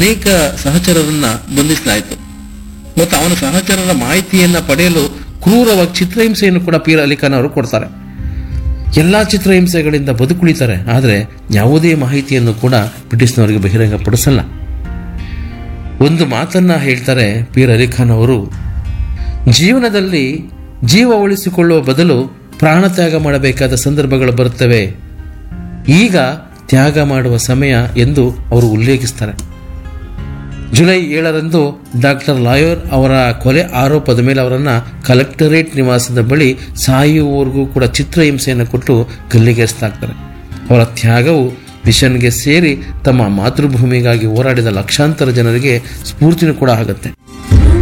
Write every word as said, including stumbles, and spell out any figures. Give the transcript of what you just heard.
ಅನೇಕ ಸಹಚರರನ್ನ ಬಂಧಿಸಲಾಯಿತು ಮತ್ತು ಅವನ ಸಹಚರರ ಮಾಹಿತಿಯನ್ನ ಪಡೆಯಲು ಕ್ರೂರವಾಗಿ ಚಿತ್ರಹಿಂಸೆಯನ್ನು ಕೂಡ ಪೀರ್ ಅಲಿ ಖಾನ್ ಅವರು ಕೊಡ್ತಾರೆ. ಎಲ್ಲಾ ಚಿತ್ರಹಿಂಸೆಗಳಿಂದ ಬದುಕುಳಿತಾರೆ, ಆದರೆ ಯಾವುದೇ ಮಾಹಿತಿಯನ್ನು ಕೂಡ ಬ್ರಿಟಿಷ್ನವರಿಗೆ ಬಹಿರಂಗಪಡಿಸಲ್ಲ. ಒಂದು ಮಾತನ್ನ ಹೇಳ್ತಾರೆ ಪೀರ್ ಅಲಿ ಖಾನ್ ಅವರು, ಜೀವನದಲ್ಲಿ ಜೀವ ಉಳಿಸಿಕೊಳ್ಳುವ ಬದಲು ಪ್ರಾಣ ತ್ಯಾಗ ಮಾಡಬೇಕಾದ ಸಂದರ್ಭಗಳು ಬರುತ್ತವೆ, ಈಗ ತ್ಯಾಗ ಮಾಡುವ ಸಮಯ ಎಂದು ಅವರು ಉಲ್ಲೇಖಿಸ್ತಾರೆ. ಜುಲೈ ಏಳರಂದು ಡಾಕ್ಟರ್ ಲಾಯರ್ ಅವರ ಕೊಲೆ ಆರೋಪದ ಮೇಲೆ ಅವರನ್ನ ಕಲೆಕ್ಟರೇಟ್ ನಿವಾಸದ ಬಳಿ ಸಾಯುವವರೆಗೂ ಕೂಡ ಚಿತ್ರಹಿಂಸೆಯನ್ನು ಕೊಟ್ಟು ಗಲ್ಲಿಗೇರಿಸಲಾಗ್ತಾರೆ. ಅವರ ತ್ಯಾಗವು ಮಿಷನ್ಗೆ ಸೇರಿ ತಮ್ಮ ಮಾತೃಭೂಮಿಗಾಗಿ ಹೋರಾಡಿದ ಲಕ್ಷಾಂತರ ಜನರಿಗೆ ಸ್ಫೂರ್ತಿನೂ ಕೂಡ ಆಗುತ್ತೆ.